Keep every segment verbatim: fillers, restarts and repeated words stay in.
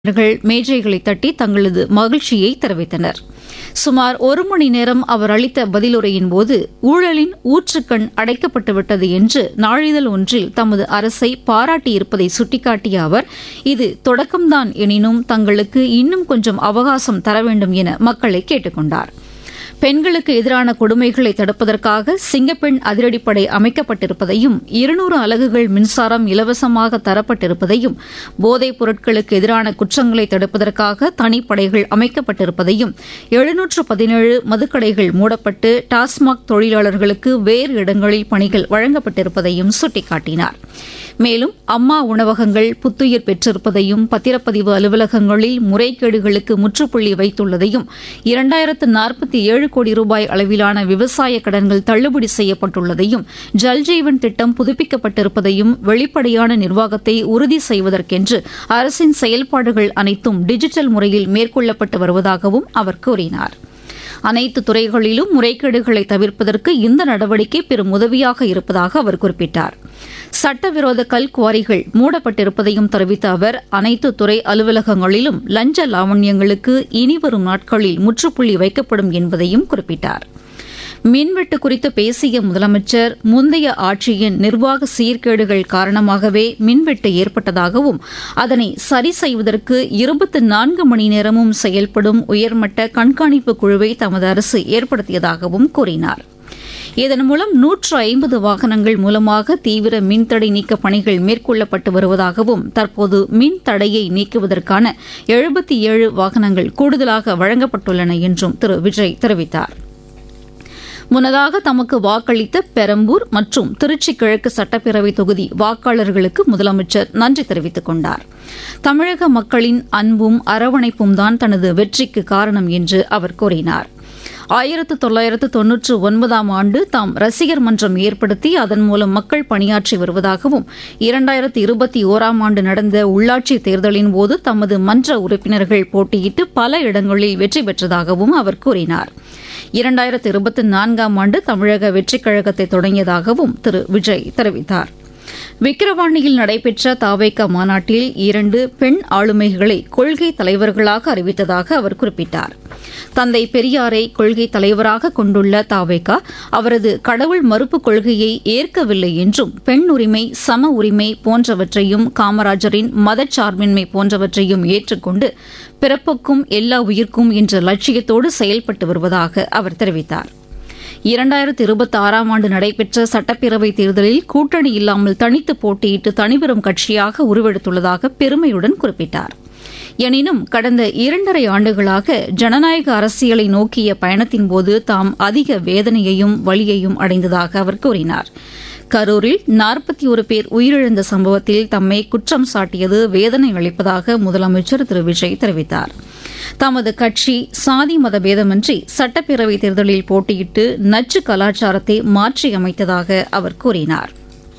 மேஜைகளை தட்டி தங்களது மகிழ்ச்சியை தெரிவித்தனர். சுமார் ஒரு மணி நேரம் அவர் அளித்த பதிலுரையின்போது ஊழலின் ஊற்றுக்கண் அடைக்கப்பட்டுவிட்டது என்று நாளிதழ் ஒன்றில் தமது அரசை பாராட்டியிருப்பதை சுட்டிக்காட்டிய அவர், இது தொடக்கம்தான் எனினும் தங்களுக்கு இன்னும் கொஞ்சம் அவகாசம் தர வேண்டும் என மக்களை கேட்டுக் கொண்டார். பெண்களுக்கு எதிரான கொடுமைகளை தடுப்பதற்காக சிங்கப்பெண் அதிரடிப்படை அமைக்கப்பட்டிருப்பதையும் இருநூறு அலகுகள் மின்சாரம் இலவசமாக தரப்பட்டிருப்பதையும் போதைப் பொருட்களுக்கு எதிரான குற்றங்களை தடுப்பதற்காக தனிப்படைகள் அமைக்கப்பட்டிருப்பதையும் எழுநூற்று பதினேழு மதுக்கடைகள் மூடப்பட்டு டாஸ்மாக் தொழிலாளர்களுக்கு வேறு இடங்களில் பணிகள் வழங்கப்பட்டிருப்பதையும் சுட்டிக்காட்டினார். மேலும் அம்மா உணவகங்கள் புத்துயிர் பெற்றிருப்பதையும் பத்திரப்பதிவு அலுவலகங்களில் முறைகேடுகளுக்கு முற்றுப்புள்ளி வைத்துள்ளதையும் இரண்டாயிரத்து நாற்பத்தி ஏழு கோடி ரூபாய் அளவிலான விவசாய கடன்கள் தள்ளுபடி செய்யப்பட்டுள்ளதையும் ஜல்ஜீவன் திட்டம் புதுப்பிக்கப்பட்டிருப்பதையும் வெளிப்படையான நிர்வாகத்தை உறுதி செய்வதற்கென்று அரசின் செயல்பாடுகள் அனைத்தும் டிஜிட்டல் முறையில் மேற்கொள்ளப்பட்டு வருவதாகவும் அவர் கூறினார். அனைத்து துறைகளிலும் முறைகேடுகளை தவிர்ப்பதற்கு இந்த நடவடிக்கை பெரும் உதவியாக இருப்பதாக அவர் குறிப்பிட்டார். சட்டவிரோத கல் குவாரிகள் மூடப்பட்டிருப்பதையும் தெரிவித்த அவர், அனைத்து துறை அலுவலகங்களிலும் லஞ்ச லாவண்யங்களுக்கு இனிவரும் நாட்களில் முற்றுப்புள்ளி வைக்கப்படும் என்பதையும் குறிப்பிட்டார். மின்வெட்டு குறித்து பேசிய முதலமைச்சர், முந்தைய ஆட்சியின் நிர்வாக சீர்கேடுகள் காரணமாகவே மின்வெட்டு ஏற்பட்டதாகவும் அதனை சரி செய்வதற்கு இருபத்தி நான்கு மணி நேரமும் செயல்படும் உயர்மட்ட கண்காணிப்பு குழுவை தமது அரசு ஏற்படுத்தியதாகவும் கூறினார். இதன் மூலம் நூற்று ஐம்பது வாகனங்கள் மூலமாக தீவிர மின்தடை நீக்க பணிகள் மேற்கொள்ளப்பட்டு வருவதாகவும் தற்போது மின் தடையை நீக்குவதற்கான எழுபத்தி ஏழு வாகனங்கள் கூடுதலாக வழங்கப்பட்டுள்ளன என்றும் திரு விஜய் தெரிவித்தார். முன்னதாக தமக்கு வாக்களித்த பெரம்பூர் மற்றும் திருச்சி கிழக்கு சட்டப்பேரவை தொகுதி வாக்காளர்களுக்கு முதலமைச்சர் நன்றி தெரிவித்துக் கொண்டார். தமிழக மக்களின் அன்பும் அரவணைப்பும் தான் தனது வெற்றிக்கு காரணம் என்று அவர் கூறினார். ஆயிரத்து தொள்ளாயிரத்து தொன்னூற்று ஒன்பதாம் ஆண்டு தாம் ரசிகர் மன்றம் ஏற்படுத்தி அதன் மூலம் மக்கள் பணியாற்றி வருவதாகவும் இரண்டாயிரத்து இருபத்தி ஓராம் ஆண்டு நடந்த உள்ளாட்சி தேர்தலின் போது தமது மன்ற உறுப்பினர்கள் போட்டியிட்டு பல இடங்களில் வெற்றி பெற்றதாகவும் அவர் கூறினார். இரண்டாயிரத்து இருபத்தி நான்காம் ஆண்டு தமிழக வெற்றிக் கழகத்தை தொடங்கியதாகவும் திரு விஜய் தெரிவித்தார். விக்கிரவாண்டியில் நடைபெற்ற தாவேகா மாநாட்டில் இரண்டு பெண் ஆளுமைகளை கொள்கை தலைவர்களாக அறிவித்ததாக அவர் குறிப்பிட்டார். தந்தை பெரியாரை கொள்கை தலைவராக கொண்டுள்ள தாவேகா அவரது கடவுள் மறுப்பு கொள்கையை ஏற்கவில்லை என்றும் பெண் உரிமை, சம உரிமை போன்றவற்றையும் காமராஜரின் மதச்சார்பின்மை போன்றவற்றையும் ஏற்றுக்கொண்டு பிறப்புக்கும் எல்லா உயிர்க்கும் என்ற லட்சியத்தோடு செயல்பட்டு வருவதாக அவர் தெரிவித்தார். இரண்டாயிரத்து இருபத்தி ஆறாம் ஆண்டு நடைபெற்ற சட்டப்பேரவைத் தேர்தலில் கூட்டணி இல்லாமல் தனித்து போட்டியிட்டு தனிபெரும் கட்சியாக உருவெடுத்துள்ளதாக பெருமையுடன் குறிப்பிட்டார். எனினும் கடந்த இரண்டரை ஆண்டுகளாக ஜனநாயக அரசியலை நோக்கிய பயணத்தின்போது தாம் அதிக வேதனையையும் வலியையும் அடைந்ததாக அவர் கூறினார். கரூரில் நாற்பத்தி ஒரு பேர் உயிரிழந்த சம்பவத்தில் தம்மை குற்றம் சாட்டியது வேதனை அளிப்பதாக முதலமைச்சர் திரு விஜய் தெரிவித்தார். தமது கட்சி சாதி மத பேதமின்றி சட்டப்பேரவைத் தேர்தலில் போட்டியிட்டு நச்சு கலாச்சாரத்தை மாற்றியமைத்ததாக அவர் கூறினார்.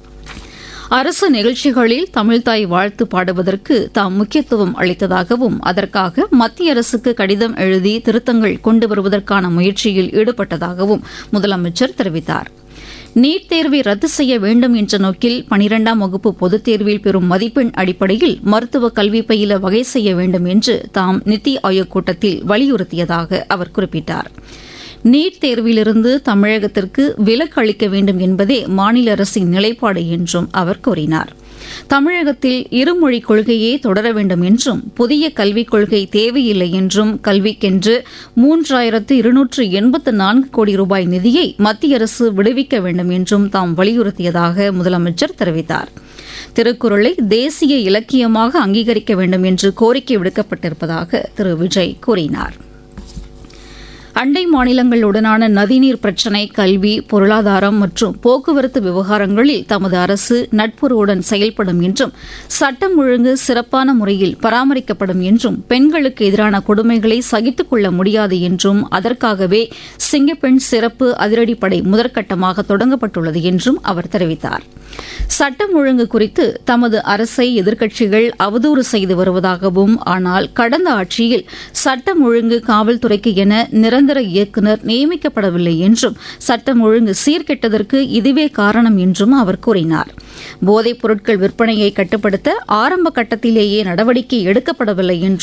அரசு நிகழ்ச்சிகளில் தமிழ்தாய் வாழ்த்து பாடுவதற்கு தாம் முக்கியத்துவம் அளித்ததாகவும் அதற்காக மத்திய அரசுக்கு கடிதம் எழுதி திருத்தங்கள் கொண்டு வருவதற்கான முயற்சியில் ஈடுபட்டதாகவும் முதலமைச்சர் தெரிவித்தார். நீட் தேர்வை ரத்து செய்ய வேண்டும் என்ற நோக்கில் பனிரெண்டாம் வகுப்பு பொதுத் தேர்வில் பெறும் மதிப்பெண் அடிப்படையில் மருத்துவ கல்வி பயில வகை செய்ய வேண்டும் என்று தாம் நித்தி ஆயோக் கூட்டத்தில் வலியுறுத்தியதாக அவர் குறிப்பிட்டார். நீட் தேர்விலிருந்து தமிழகத்திற்கு விலக்கு அளிக்க வேண்டும் என்பதே மாநில அரசின் நிலைப்பாடு என்றும் அவர் கூறினார். தமிழகத்தில் இருமொழிக் கொள்கையே தொடர வேண்டும் என்றும் புதிய கல்விக் கொள்கை தேவையில்லை என்றும் கல்விக்கென்று மூன்றாயிரத்து இருநூற்று எண்பத்து நான்கு கோடி ரூபாய் நிதியை மத்திய அரசு விடுவிக்க வேண்டும் என்றும் தாம் வலியுறுத்தியதாக முதலமைச்சர் தெரிவித்தார். திருக்குறளை தேசிய இலக்கியமாக அங்கீகரிக்க வேண்டும் என்று கோரிக்கை விடுக்கப்பட்டிருப்பதாக திரு விஜய் கூறினார். அண்டை மாநிலங்களுடனான நதிநீர் பிரச்சினை, கல்வி, பொருளாதாரம் மற்றும் போக்குவரத்து விவகாரங்களில் தமது அரசு நட்புறவுடன் செயல்படும் என்றும் சட்டம் ஒழுங்கு சிறப்பான முறையில் பராமரிக்கப்படும் என்றும் பெண்களுக்கு எதிரான கொடுமைகளை சகித்துக் கொள்ள முடியாது என்றும் அதற்காகவே சிங்கப்பெண் சிறப்பு அதிரடிப்படை முதற்கட்டமாக தொடங்கப்பட்டுள்ளது என்றும் அவர் தெரிவித்தார். சட்டம் ஒழுங்கு குறித்து தமது அரசை எதிர்க்கட்சிகள் அவதூறு செய்து வருவதாகவும் ஆனால் கடந்த ஆட்சியில் சட்டம் ஒழுங்கு காவல்துறைக்கு என நிரந்தர நிரந்தர இயக்குநர் நியமிக்கப்படவில்லை என்றும் சட்டம் ஒழுங்கு சீர்கெட்டதற்கு இதுவே காரணம் என்றும் அவர் கூறினார். போதைப் பொருட்கள் விற்பனையை கட்டுப்படுத்த ஆரம்ப கட்டத்திலேயே நடவடிக்கை எடுக்கப்படவில்லை என்றும்